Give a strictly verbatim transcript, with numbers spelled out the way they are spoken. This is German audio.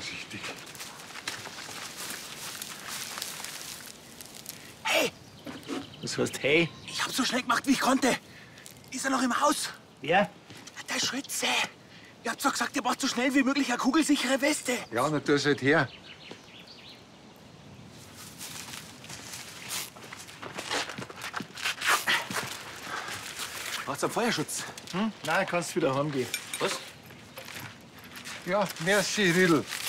vorsichtig. Hey! Was heißt hey? Ich hab so schnell gemacht, wie ich konnte. Ist er noch im Haus? Wer? Der Schütze. Ihr habt doch gesagt, ihr braucht so schnell wie möglich eine kugelsichere Weste. Ja, na, tu es halt her. Braucht's einen Feuerschutz? Hm? Nein, kannst wieder heimgehen. Was? Ja, merci, Riedl.